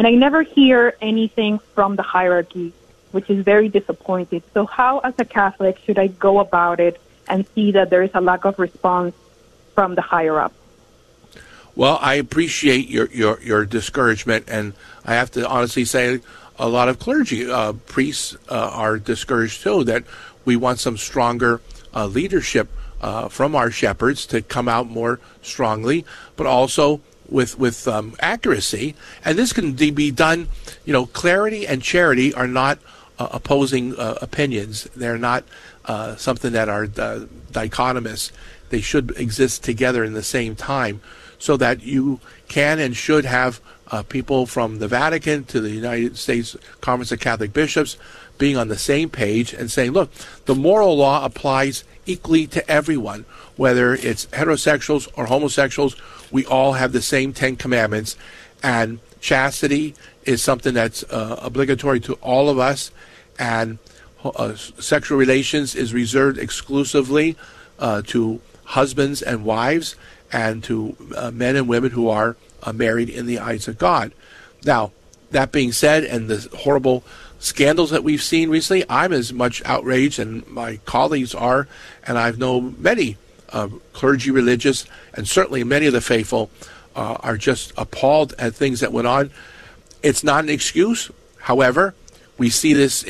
And I never hear anything from the hierarchy, which is very disappointing. So how, as a Catholic, should I go about it and see that there is a lack of response from the higher-up? Well, I appreciate your discouragement, and I have to honestly say a lot of clergy, priests are discouraged too, that we want some stronger leadership from our shepherds to come out more strongly, but also with accuracy. And this can be done, clarity and charity are not opposing opinions. They're not something that are dichotomous. They should exist together in the same time, so that you can and should have people from the Vatican to the United States Conference of Catholic Bishops being on the same page and saying, look, the moral law applies equally to everyone, whether it's heterosexuals or homosexuals. We all have the same 10 commandments, and chastity is something that's obligatory to all of us, and sexual relations is reserved exclusively to husbands and wives, and to men and women who are married in the eyes of God. Now, that being said, and the horrible scandals that we've seen recently, I'm as much outraged, and my colleagues are, and I've known many clergy, religious, and certainly many of the faithful are just appalled at things that went on. It's not an excuse. However, we see this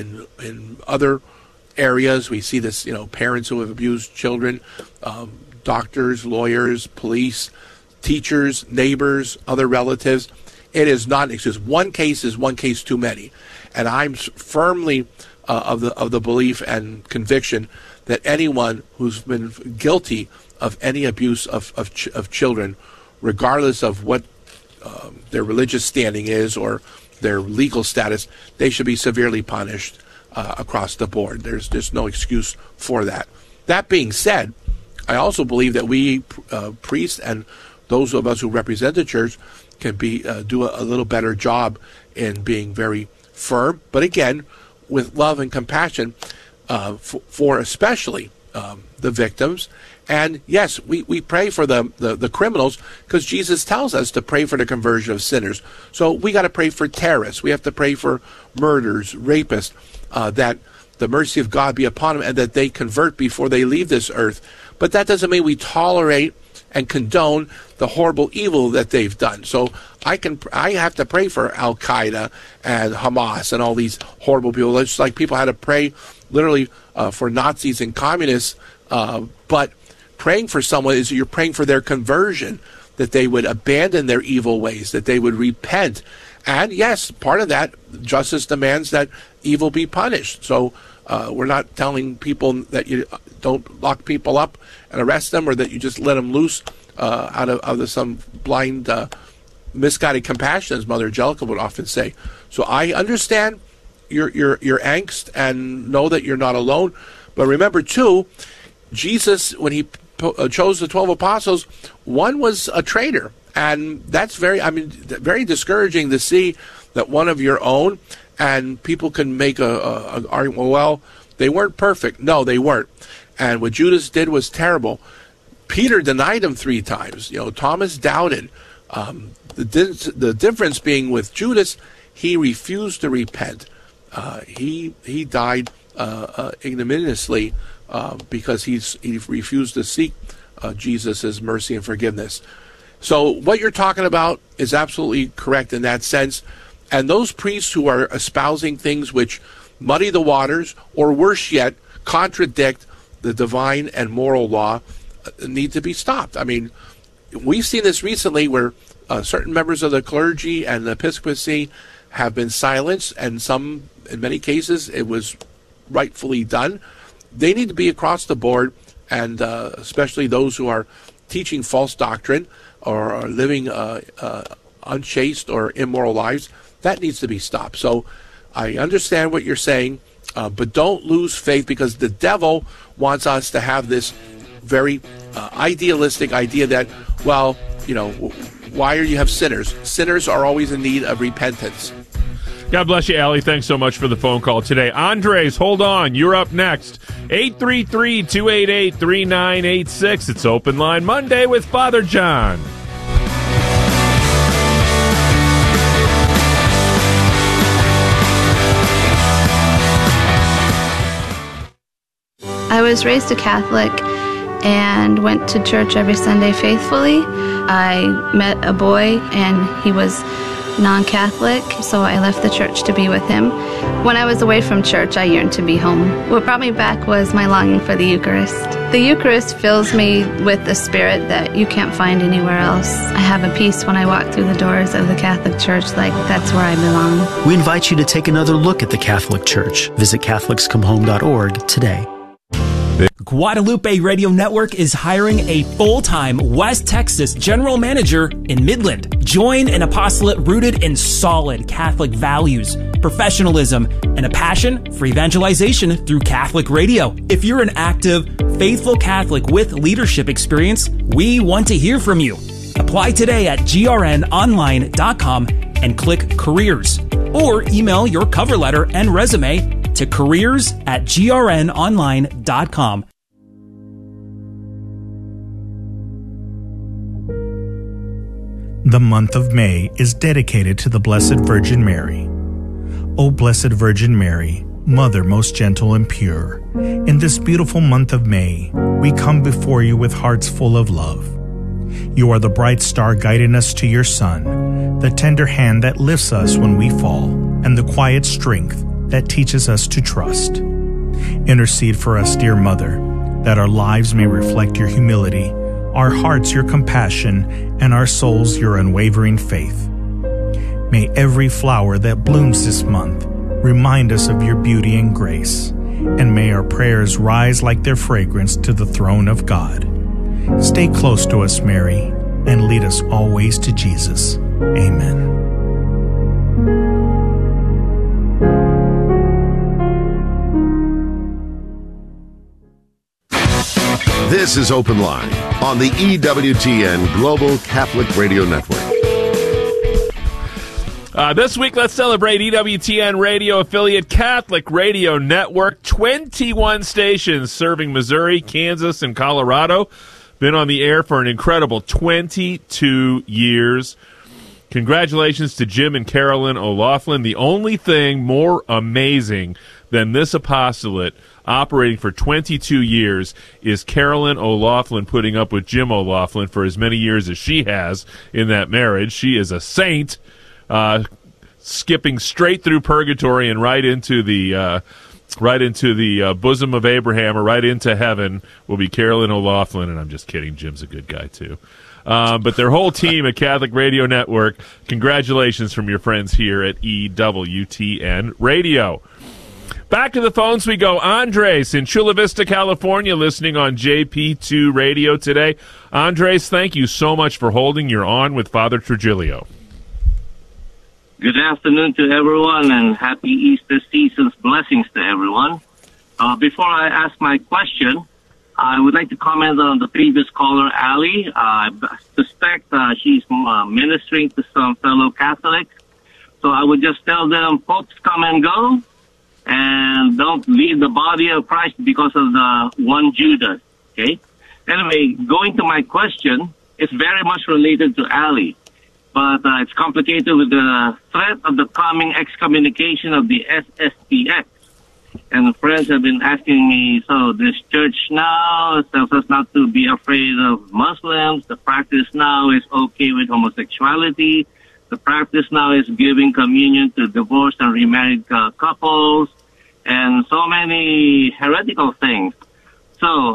in other areas. We see this, parents who have abused children, doctors, lawyers, police, teachers, neighbors, other relatives. It is not an excuse. One case is one case too many. And I'm firmly of the belief and conviction that anyone who's been guilty of any abuse of children, regardless of what their religious standing is or their legal status, they should be severely punished across the board. There's just no excuse for that. That being said, I also believe that we priests and those of us who represent the church can do a little better job in being very firm, but again, with love and compassion for especially the victims. And yes, we pray for the criminals, because Jesus tells us to pray for the conversion of sinners. So we got to pray for terrorists. We have to pray for murderers, rapists, that the mercy of God be upon them and that they convert before they leave this earth. But that doesn't mean we tolerate and condone the horrible evil that they've done. So I have to pray for Al-Qaeda and Hamas and all these horrible people. It's like people had to pray literally for Nazis and communists, but praying for someone is you're praying for their conversion, that they would abandon their evil ways, that they would repent. And yes, part of that, justice demands that evil be punished. So we're not telling people that you don't lock people up and arrest them, or that you just let them loose out of some blind, misguided compassion, as Mother Angelica would often say. So I understand your angst and know that you're not alone. But remember, too, Jesus, when he chose the 12 apostles, one was a traitor. And that's very discouraging to see that one of your own, and people can make a argument, well, they weren't perfect. No, they weren't. And what Judas did was terrible. Peter denied him 3 times. Thomas doubted. The difference being with Judas, he refused to repent. He died ignominiously because he refused to seek Jesus' mercy and forgiveness. So what you're talking about is absolutely correct in that sense. And those priests who are espousing things which muddy the waters, or worse yet, contradict the divine and moral law, need to be stopped. I mean, we've seen this recently where certain members of the clergy and the episcopacy have been silenced, and some, in many cases, it was rightfully done. They need to be across the board, and especially those who are teaching false doctrine or are living unchaste or immoral lives. That needs to be stopped. So I understand what you're saying, but don't lose faith, because the devil wants us to have this very idealistic idea that, well, why do you have sinners? Sinners are always in need of repentance. God bless you, Allie. Thanks so much for the phone call today. Andres, hold on. You're up next. 833-288-3986. It's Open Line Monday with Father John. was raised a Catholic and went to church every Sunday faithfully. I met a boy and he was non-Catholic, so I left the church to be with him. When I was away from church, I yearned to be home. What brought me back was my longing for the Eucharist. The Eucharist fills me with a spirit that you can't find anywhere else. I have a peace when I walk through the doors of the Catholic Church, like that's where I belong. We invite you to take another look at the Catholic Church. Visit CatholicsComeHome.org today. Guadalupe Radio Network is hiring a full-time West Texas general manager in Midland. Join an apostolate rooted in solid Catholic values, professionalism, and a passion for evangelization through Catholic radio. If you're an active, faithful Catholic with leadership experience, we want to hear from you. Apply today at grnonline.com and click Careers, or email your cover letter and resume to careers@grnonline.com. The month of May is dedicated to the Blessed Virgin Mary. O Blessed Virgin Mary, Mother most gentle and pure, in this beautiful month of May, we come before you with hearts full of love. You are the bright star guiding us to your Son, the tender hand that lifts us when we fall, and the quiet strength that teaches us to trust. Intercede for us, dear Mother, that our lives may reflect your humility, our hearts your compassion, and our souls your unwavering faith. May every flower that blooms this month remind us of your beauty and grace, and may our prayers rise like their fragrance to the throne of God. Stay close to us, Mary, and lead us always to Jesus. Amen. This is Open Line on the EWTN Global Catholic Radio Network. This week, let's celebrate EWTN radio affiliate Catholic Radio Network. 21 stations serving Missouri, Kansas, and Colorado. Been on the air for an incredible 22 years. Congratulations to Jim and Carolyn O'Loughlin. The only thing more amazing than this apostolate operating for 22 years is Carolyn O'Loughlin putting up with Jim O'Loughlin for as many years as she has in that marriage. She is a saint, skipping straight through purgatory and right into the bosom of Abraham, or right into heaven, will be Carolyn O'Loughlin. And I'm just kidding. Jim's a good guy, too. But their whole team at Catholic Radio Network, congratulations from your friends here at EWTN Radio. Back to the phones we go. Andres in Chula Vista, California, listening on JP2 Radio today. Andres, thank you so much for holding. You're on with Father Trujillo. Good afternoon to everyone, and happy Easter season's blessings to everyone. Before I ask my question, I would like to comment on the previous caller, Ali. I suspect she's ministering to some fellow Catholics. So I would just tell them, popes come and go, and don't leave the body of Christ because of the one Judas. Okay? Anyway, going to my question, it's very much related to Ali. But it's complicated with the threat of the coming excommunication of the SSPX. And friends have been asking me, so this church now tells us not to be afraid of Muslims. The practice now is okay with homosexuality. The practice now is giving communion to divorced and remarried couples. And so many heretical things. So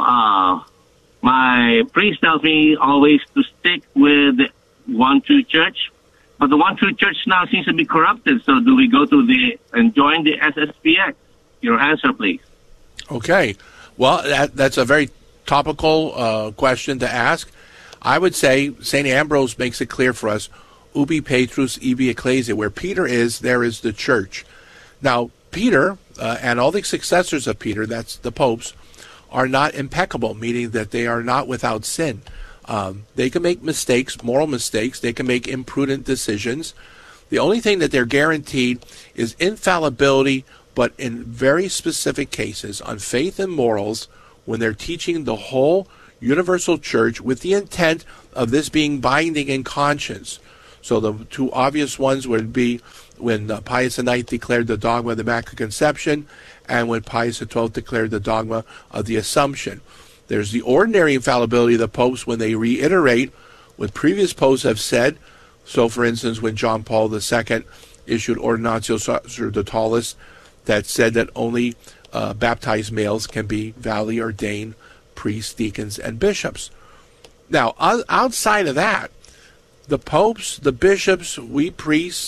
my priest tells me always to stick with one true church. But the one true church now seems to be corrupted. So do we go to and join the SSPX? Your answer, please. Okay. Well, that's a very topical question to ask. I would say St. Ambrose makes it clear for us, ubi Petrus, ibi ecclesia. Where Peter is, there is the church. Now, Peter and all the successors of Peter, that's the popes, are not impeccable, meaning that they are not without sin. They can make mistakes, moral mistakes. They can make imprudent decisions. The only thing that they're guaranteed is infallibility, but in very specific cases on faith and morals, when they're teaching the whole universal church with the intent of this being binding in conscience. So the two obvious ones would be when Pius IX declared the dogma of the Immaculate Conception and when Pius XII declared the dogma of the Assumption. There's the ordinary infallibility of the popes when they reiterate what previous popes have said. So, for instance, when John Paul II issued Ordinatio Sacerdotalis that said that only baptized males can be validly ordained priests, deacons, and bishops. Now, outside of that, the popes, the bishops, we priests,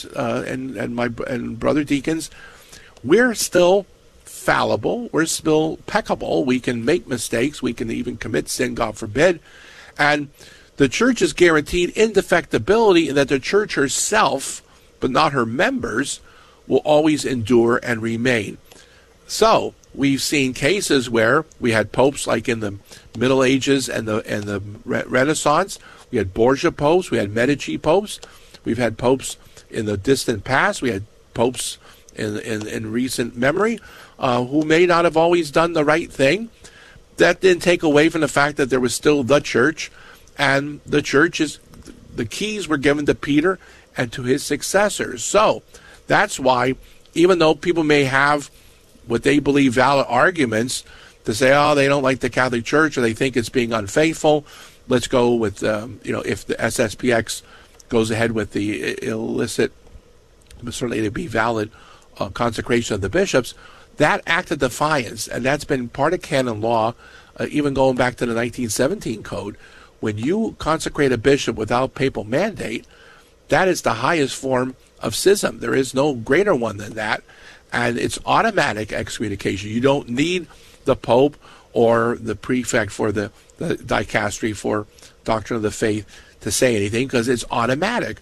and brother deacons, we're still fallible. We're still peccable. We can make mistakes. We can even commit sin, God forbid. And the church is guaranteed indefectibility in that the church herself, but not her members, will always endure and remain. So we've seen cases where we had popes like in the Middle Ages and the Renaissance. We had Borgia popes. We had Medici popes. We've had popes in the distant past. We had popes in recent memory who may not have always done the right thing. That didn't take away from the fact that there was still the church, and the church is, the keys were given to Peter and to his successors. So that's why, even though people may have what they believe valid arguments to say, oh, they don't like the Catholic Church or they think it's being unfaithful, let's go with, if the SSPX goes ahead with the illicit, but certainly to be valid consecration of the bishops, that act of defiance, and that's been part of canon law, even going back to the 1917 code. When you consecrate a bishop without papal mandate, that is the highest form of schism. There is no greater one than that, and it's automatic excommunication. You don't need the Pope or the prefect for the dicastery for doctrine of the faith to say anything, because it's automatic.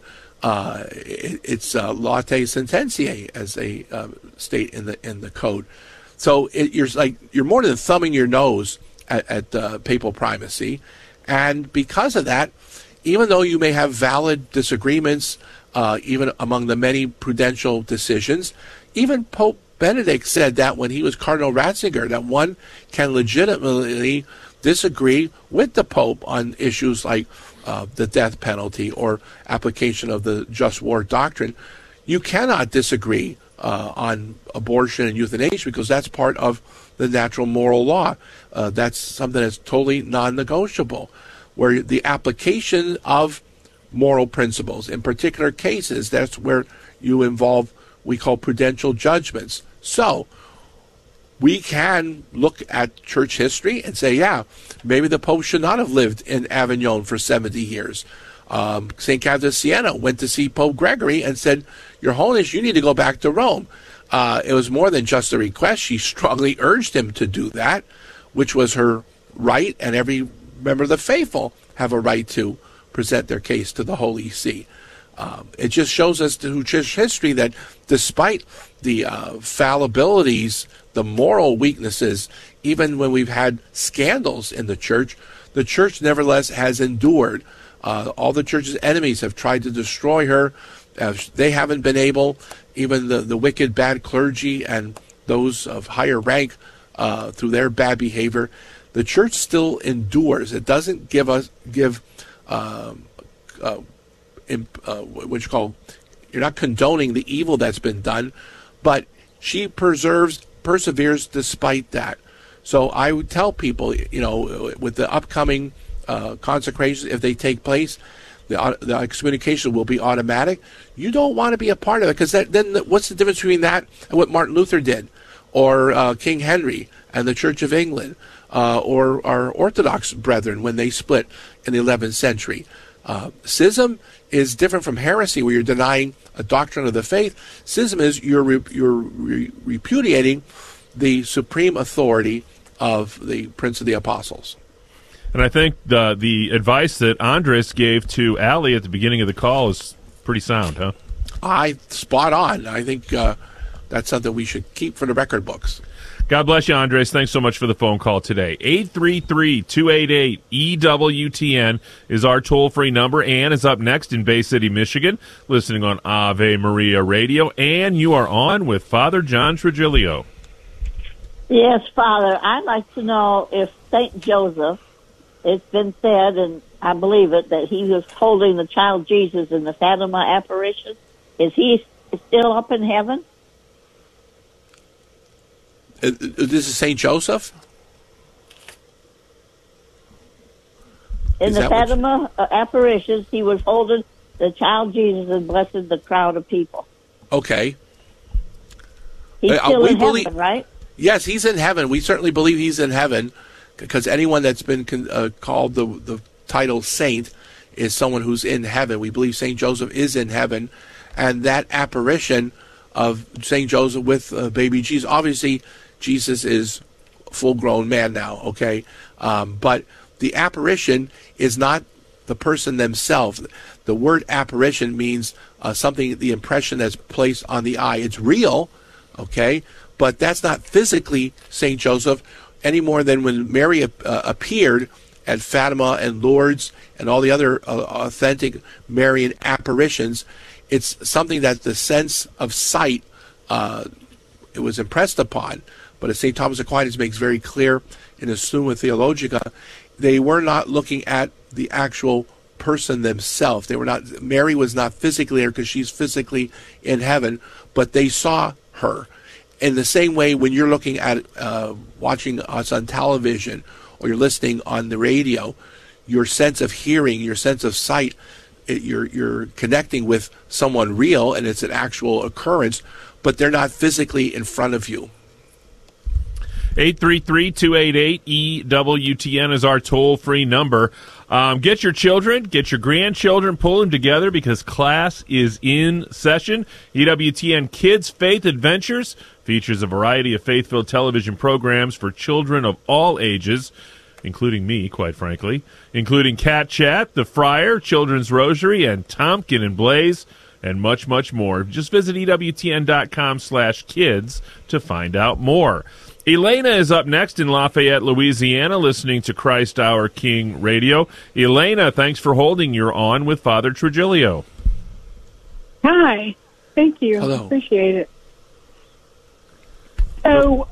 It's late sententiae, as they state in the code. So you're more than thumbing your nose at papal primacy, and because of that, even though you may have valid disagreements, even among the many prudential decisions, even Pope Benedict said that when he was Cardinal Ratzinger, that one can legitimately disagree with the Pope on issues like the death penalty or application of the just war doctrine. You cannot disagree on abortion and euthanasia, because that's part of the natural moral law. That's something that's totally non-negotiable, where the application of moral principles, in particular cases, that's where you involve, we call prudential judgments. So we can look at church history and say, yeah, maybe the Pope should not have lived in Avignon for 70 years. St. Catherine of Siena went to see Pope Gregory and said, Your Holiness, you need to go back to Rome. It was more than just a request. She strongly urged him to do that, which was her right, and every member of the faithful have a right to present their case to the Holy See. It just shows us through church history that despite the fallibilities, the moral weaknesses, even when we've had scandals in the church nevertheless has endured. All the church's enemies have tried to destroy her. They haven't been able, even the wicked, bad clergy and those of higher rank, through their bad behavior, the church still endures. It doesn't give what you call, you're not condoning the evil that's been done, but she perseveres despite that. So I would tell people, with the upcoming consecrations, if they take place, the excommunication will be automatic. You don't want to be a part of it, because then what's the difference between that and what Martin Luther did, or King Henry and the Church of England, or our Orthodox brethren when they split in the 11th century? Schism is different from heresy, where you're denying a doctrine of the faith. Schism is you're repudiating the supreme authority of the Prince of the Apostles. And I think the advice that Andres gave to Allie at the beginning of the call is pretty sound, huh? Spot on. I think that's something we should keep for the record books. God bless you, Andres. Thanks so much for the phone call today. 833-288-EWTN is our toll-free number. Ann is up next in Bay City, Michigan, listening on Ave Maria Radio. Ann, you are on with Father John Trigilio. Yes, Father. I'd like to know if St. Joseph, it's been said, and I believe it, that he was holding the child Jesus in the Fatima apparition. Is he still up in heaven? This is St. Joseph? In the Fatima apparitions, he was holding the child Jesus and blessing the crowd of people. Okay. He's still in heaven, right? Yes, he's in heaven. We certainly believe he's in heaven, because anyone that's been called the title saint is someone who's in heaven. We believe St. Joseph is in heaven, and that apparition of St. Joseph with baby Jesus, obviously Jesus is a full-grown man now, okay? But the apparition is not the person themselves. The word apparition means something, the impression that's placed on the eye. It's real, okay? But that's not physically St. Joseph any more than when Mary appeared at Fatima and Lourdes and all the other authentic Marian apparitions. It's something that the sense of sight it was impressed upon. But as St. Thomas Aquinas makes very clear in his Summa Theologica, they were not looking at the actual person themselves. They were not. Mary was not physically there because she's physically in heaven, but they saw her. In the same way, when you're looking at watching us on television or you're listening on the radio, your sense of hearing, your sense of sight, you're connecting with someone real, and it's an actual occurrence, but they're not physically in front of you. 833-288-EWTN is our toll-free number. Get your children, get your grandchildren, pull them together because class is in session. EWTN Kids Faith Adventures features a variety of faith-filled television programs for children of all ages, including me, quite frankly, including Cat Chat, The Friar, Children's Rosary, and Tompkin and Blaze, and much, much more. Just visit EWTN.com/kids to find out more. Elena is up next in Lafayette, Louisiana, listening to Christ Our King Radio. Elena, thanks for holding. You're on with Father Trujillo. Hi. Thank you. Hello. Appreciate it. So,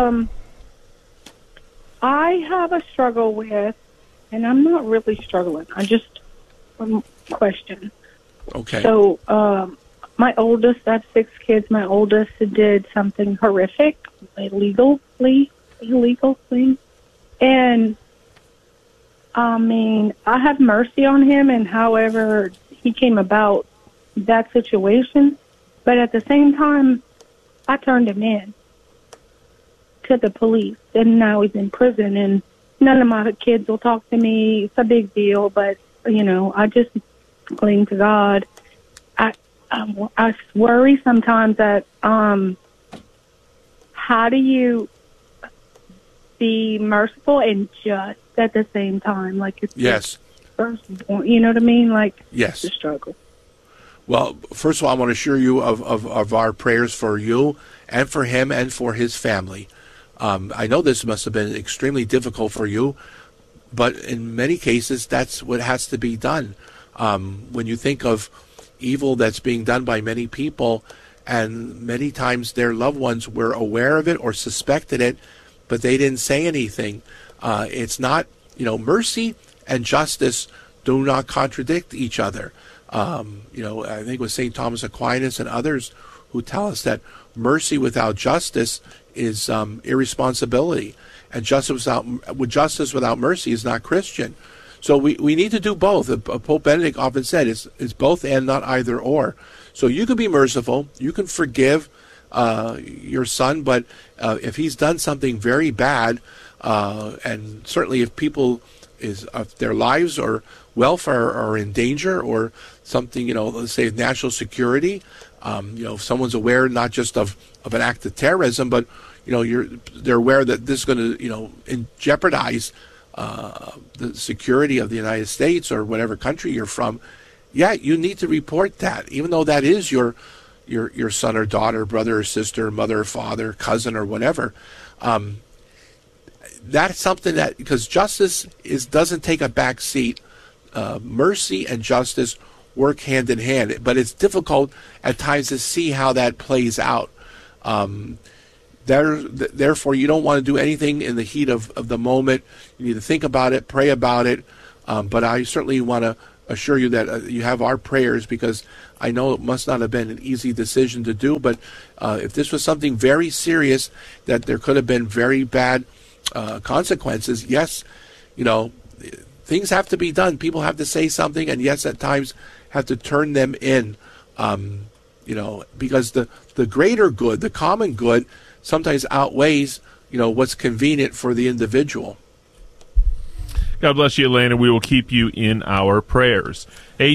I have a struggle with, and I'm not really struggling, I just question. Okay. So, my oldest, I have 6 kids, my oldest did something horrific, illegal thing. And, I mean, I have mercy on him and however he came about that situation. But at the same time, I turned him in to the police, and now he's in prison, and none of my kids will talk to me. It's a big deal, but, you know, I just cling to God. I worry sometimes that, how do you be merciful and just at the same time? Like, it's yes. Firstborn, you know what I mean? Like, yes. It's a struggle. Well, first of all, I want to assure you of our prayers for you and for him and for his family. I know this must have been extremely difficult for you, but in many cases, that's what has to be done. When you think of evil that's being done by many people, and many times their loved ones were aware of it or suspected it, but they didn't say anything. It's not, mercy and justice do not contradict each other. I think it was St. Thomas Aquinas and others who tell us that mercy without justice is irresponsibility, and justice without mercy is not Christian. So we need to do both. Pope Benedict often said it's both and, not either or. So you can be merciful, you can forgive your son, but if he's done something very bad, and certainly if if their lives or welfare are in danger, or something, let's say national security, if someone's aware not just of an act of terrorism, but they're aware that this is going to jeopardize the security of the United States or whatever country you're from, you need to report that, even though that is your son or daughter, brother or sister, mother or father, cousin or whatever. That's something that, because justice doesn't take a back seat. Mercy and justice work hand in hand, but it's difficult at times to see how that plays out. Therefore, you don't want to do anything in the heat of the moment. You need to think about it, pray about it, But I certainly want to assure you that you have our prayers, because I know it must not have been an easy decision to do. But if this was something very serious, that there could have been very bad consequences, yes, things have to be done. People have to say something, and yes, at times have to turn them in, because the greater good, the common good, sometimes outweighs, what's convenient for the individual. God bless you, Elena. We will keep you in our prayers.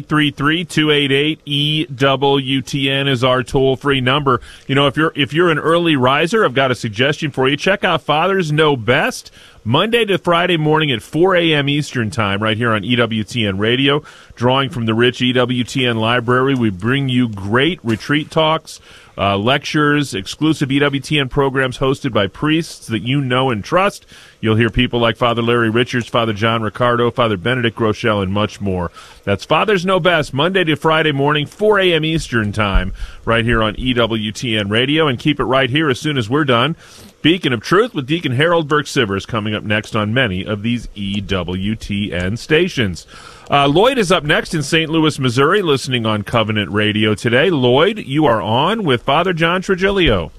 833-288-EWTN is our toll-free number. If you're an early riser, I've got a suggestion for you. Check out Fathers Know Best, Monday to Friday morning at 4 a.m. Eastern Time, right here on EWTN Radio. Drawing from the rich EWTN library, we bring you great retreat talks, lectures, exclusive EWTN programs hosted by priests that you know and trust. You'll hear people like Father Larry Richards, Father John Ricardo, Father Benedict Groeschel, and much more. That's Fathers Know Best, Monday to Friday morning, 4 a.m. Eastern Time, right here on EWTN Radio. And keep it right here as soon as we're done. Beacon of Truth with Deacon Harold Burke-Sivers coming up next on many of these EWTN stations. Lloyd is up next in St. Louis, Missouri, listening on Covenant Radio today. Lloyd, you are on with Father John Trigilio.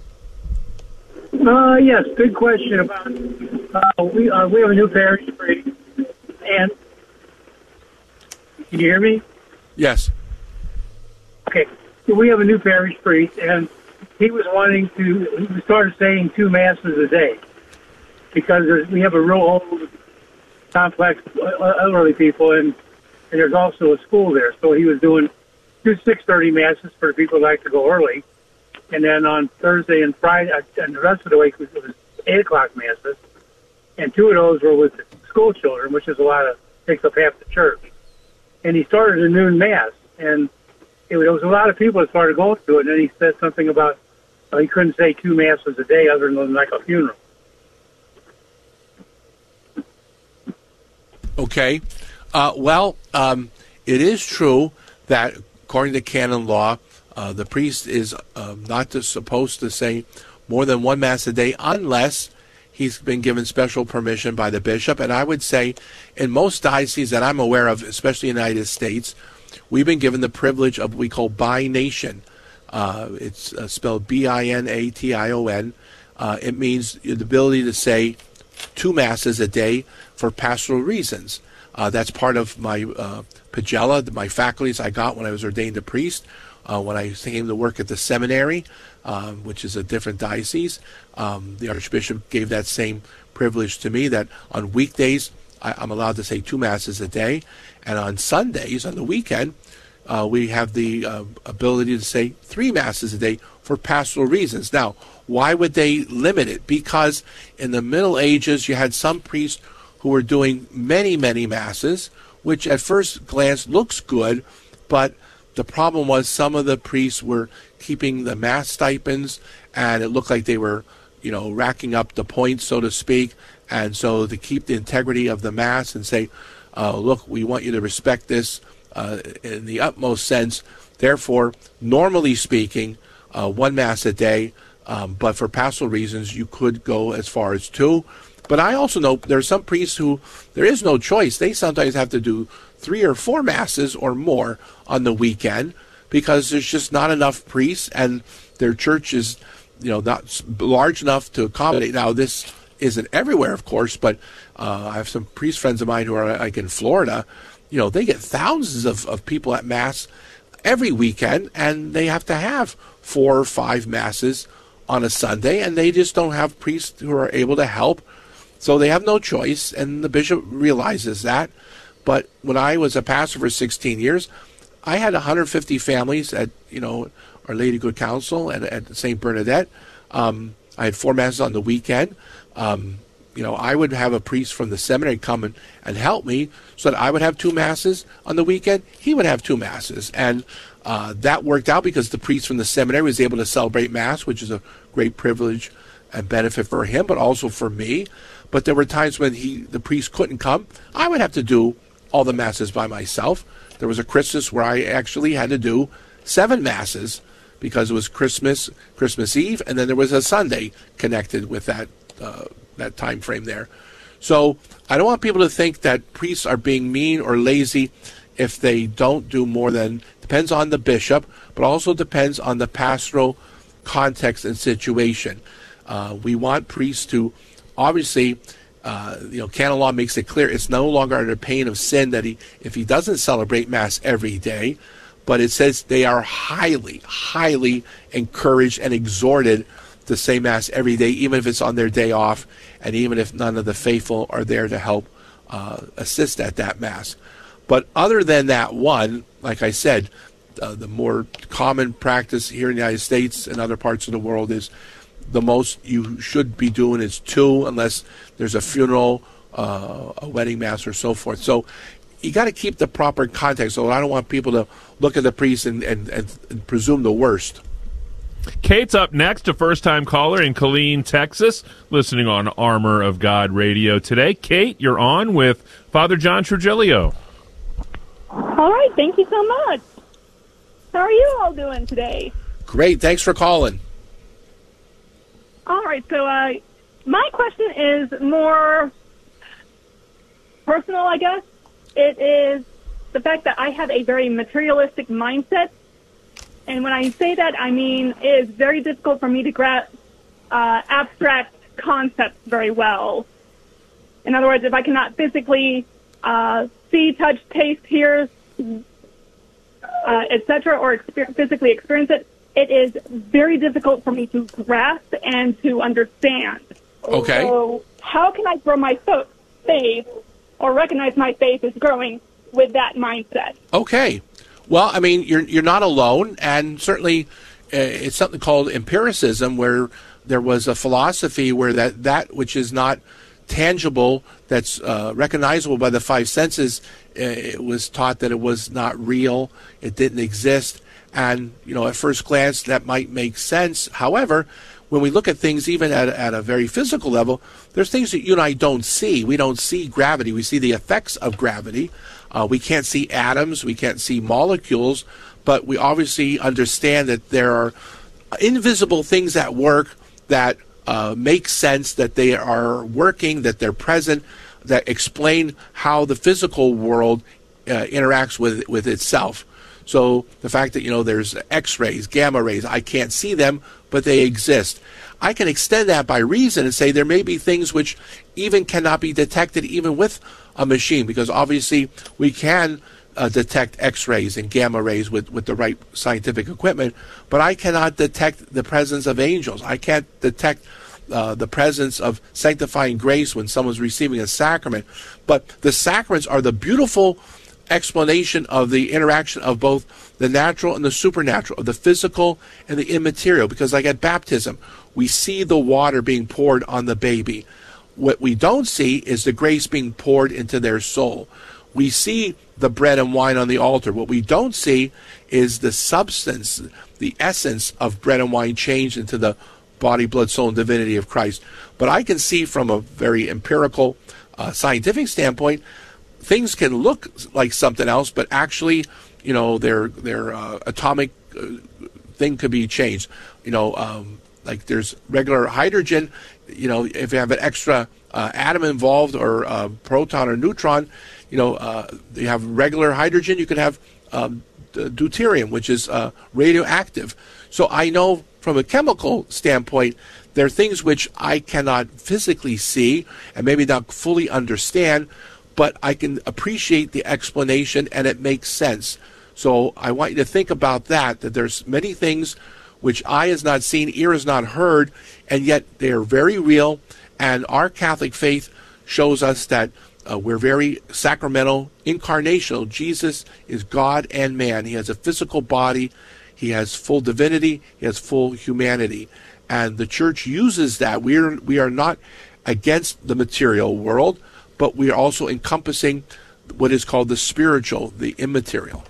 Yes, good question about we have a new parish priest, and can you hear me? Yes. Okay, so we have a new parish priest, and he started saying 2 masses a day, because we have a real old complex elderly people, and there's also a school there, so he was doing 2 6:30 masses for people who like to go early. And then on Thursday and Friday, and the rest of the week, it was 8 o'clock masses. And 2 of those were with the school children, which is takes up half the church. And he started a noon mass. And there was a lot of people that started going to it. And then he said something about he couldn't say 2 masses a day other than like a funeral. Okay. It is true that according to canon law, the priest is not supposed to say more than 1 Mass a day unless he's been given special permission by the bishop. And I would say in most dioceses that I'm aware of, especially in the United States, we've been given the privilege of what we call bination. It's spelled B-I-N-A-T-I-O-N. It means the ability to say 2 Masses a day for pastoral reasons. That's part of my pagella, my faculties I got when I was ordained a priest. When I came to work at the seminary, which is a different diocese, the Archbishop gave that same privilege to me, that on weekdays I'm allowed to say 2 Masses a day, and on Sundays, on the weekend, we have the ability to say 3 Masses a day for pastoral reasons. Now, why would they limit it? Because in the Middle Ages, you had some priests who were doing many, many Masses, which at first glance looks good, but the problem was some of the priests were keeping the Mass stipends, and it looked like they were, racking up the points, so to speak. And so to keep the integrity of the Mass and say, look, we want you to respect this in the utmost sense. Therefore, normally speaking, 1 Mass a day, but for pastoral reasons, you could go as far as 2. But I also know there are some priests who there is no choice. They sometimes have to do 3 or 4 Masses or more on the weekend because there's just not enough priests, and their church is, not large enough to accommodate. Now, this isn't everywhere, of course, but I have some priest friends of mine who are like in Florida. They get thousands of people at Mass every weekend, and they have to have 4 or 5 Masses on a Sunday, and they just don't have priests who are able to help. So they have no choice, and the bishop realizes that. But when I was a pastor for 16 years, I had 150 families at, Our Lady Good Counsel and at St. Bernadette. I had 4 Masses on the weekend. I would have a priest from the seminary come and help me so that I would have 2 Masses on the weekend. He would have 2 Masses. And that worked out because the priest from the seminary was able to celebrate Mass, which is a great privilege and benefit for him, but also for me. But there were times when the priest couldn't come. I would have to do all the Masses by myself. There was a Christmas where I actually had to do 7 Masses because it was Christmas Eve, and then there was a Sunday connected with that time frame there. So I don't want people to think that priests are being mean or lazy if they don't do more than, depends on the bishop, but also depends on the pastoral context and situation. We want priests to, obviously, canon law makes it clear it's no longer under pain of sin that if he doesn't celebrate Mass every day, but it says they are highly, highly encouraged and exhorted to say Mass every day, even if it's on their day off, and even if none of the faithful are there to help assist at that Mass. But other than that one, like I said, the more common practice here in the United States and other parts of the world is the most you should be doing is 2, unless there's a funeral, a wedding Mass, or so forth. So you got to keep the proper context. So I don't want people to look at the priest and presume the worst. Kate's up next, a first-time caller in Killeen, Texas, listening on Armor of God Radio today. Kate, you're on with Father John Trujillo. All right, thank you so much. How are you all doing today? Great, thanks for calling. All right, so my question is more personal, I guess. It is the fact that I have a very materialistic mindset. And when I say that, I mean it is very difficult for me to grasp abstract concepts very well. In other words, if I cannot physically see, touch, taste, hear, etc., or physically experience it, it is very difficult for me to grasp and to understand. Okay. So how can I grow my faith or recognize my faith as growing with that mindset? Okay. Well, I mean, you're not alone, and certainly it's something called empiricism, where there was a philosophy where that which is not tangible, that's recognizable by the 5 senses, it was taught that it was not real, it didn't exist. And, at first glance, that might make sense. However, when we look at things even at a very physical level, there's things that you and I don't see. We don't see gravity. We see the effects of gravity. We can't see atoms. We can't see molecules. But we obviously understand that there are invisible things at work that make sense, that they are working, that they're present, that explain how the physical world interacts with itself. So the fact that, there's X-rays, gamma rays, I can't see them, but they exist. I can extend that by reason and say there may be things which even cannot be detected even with a machine, because obviously we can detect X-rays and gamma rays with the right scientific equipment, but I cannot detect the presence of angels. I can't detect the presence of sanctifying grace when someone's receiving a sacrament. But the sacraments are the beautiful explanation of the interaction of both the natural and the supernatural, of the physical and the immaterial, because like at baptism, we see the water being poured on the baby. What we don't see is the grace being poured into their soul. We see the bread and wine on the altar. What we don't see is the substance, the essence of bread and wine changed into the body, blood, soul, and divinity of Christ. But I can see from a very empirical, scientific standpoint, things can look like something else, but actually, their atomic thing could be changed. Like there's regular hydrogen. If you have an extra atom involved, or proton or neutron, you have regular hydrogen. You could have deuterium, which is radioactive. So I know from a chemical standpoint, there are things which I cannot physically see and maybe not fully understand, but I can appreciate the explanation and it makes sense. So I want you to think about that there's many things which eye has not seen, ear has not heard, and yet they are very real. And our Catholic faith shows us that we're very sacramental, incarnational. Jesus is God and man. He has a physical body. He has full divinity. He has full humanity. And the Church uses that. We are not against the material world, but we are also encompassing what is called the spiritual, the immaterial.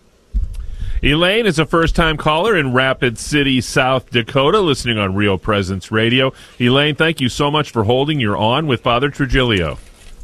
Elaine is a first-time caller in Rapid City, South Dakota, listening on Real Presence Radio. Elaine, thank you so much for holding. You're on with Father Trujillo.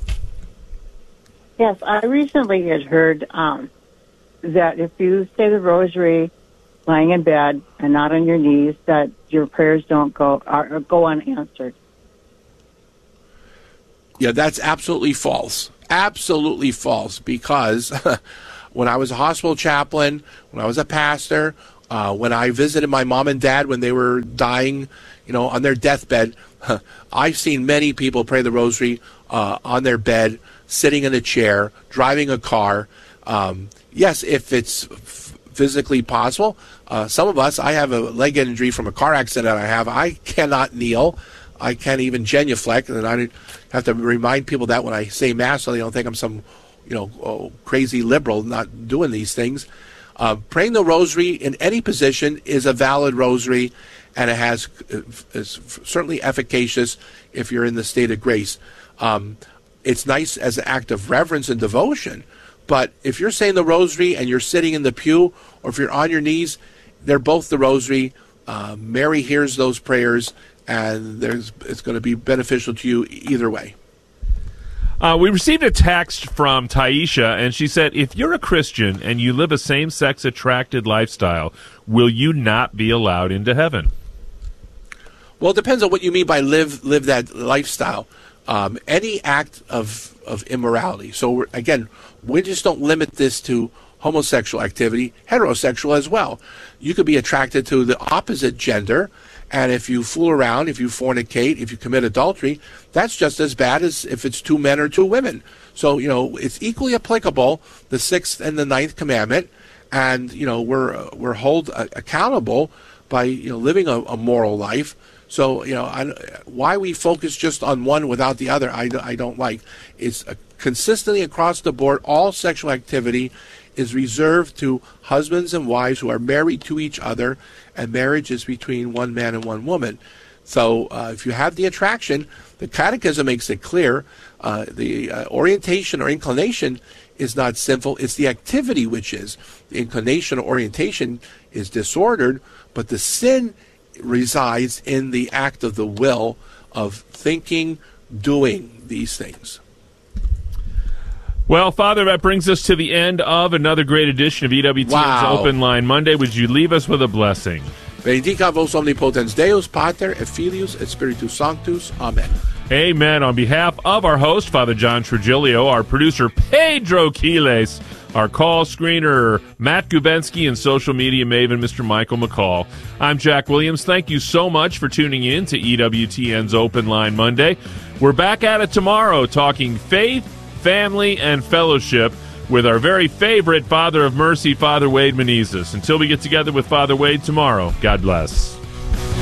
Yes, I recently had heard that if you say the rosary lying in bed and not on your knees, that your prayers don't go unanswered. Yeah, that's absolutely false. Absolutely false, because when I was a hospital chaplain, when I was a pastor, when I visited my mom and dad when they were dying, on their deathbed, I've seen many people pray the rosary on their bed, sitting in a chair, driving a car. Yes, if it's physically possible. Some of us, I have a leg injury from a car accident I cannot kneel. I can't even genuflect, and I have to remind people that when I say Mass so they don't think I'm some, crazy liberal not doing these things. Praying the rosary in any position is a valid rosary, and it is certainly efficacious if you're in the state of grace. It's nice as an act of reverence and devotion, but if you're saying the rosary and you're sitting in the pew, or if you're on your knees, they're both the rosary. Mary hears those prayers, and it's going to be beneficial to you either way. We received a text from Taisha, and she said, if you're a Christian and you live a same-sex attracted lifestyle, will you not be allowed into heaven? Well, it depends on what you mean by live that lifestyle. Any act of immorality. So, again, we just don't limit this to homosexual activity, heterosexual as well. You could be attracted to the opposite gender, and if you fool around, if you fornicate, if you commit adultery, that's just as bad as if it's two men or two women. So, it's equally applicable, the 6th and the 9th commandment, and, we're held accountable by, living a moral life. So, why we focus just on one without the other, I don't like. It's consistently across the board, all sexual activity is reserved to husbands and wives who are married to each other, and marriage is between one man and one woman. So if you have the attraction, the Catechism makes it clear, the orientation or inclination is not sinful, it's the activity which is. The inclination or orientation is disordered, but the sin resides in the act of the will of thinking, doing these things. Well, Father, that brings us to the end of another great edition of EWTN's Open Line Monday. Would you leave us with a blessing? Benedicat vos omnipotens Deus, Pater, et Filius, et Spiritus Sanctus. Amen. Amen. On behalf of our host, Father John Trujillo, our producer, Pedro Quiles, our call screener, Matt Gubensky, and social media maven, Mr. Michael McCall, I'm Jack Williams. Thank you so much for tuning in to EWTN's Open Line Monday. We're back at it tomorrow, talking faith, family, and fellowship with our very favorite Father of Mercy, Father Wade Menezes. Until we get together with Father Wade tomorrow, God bless.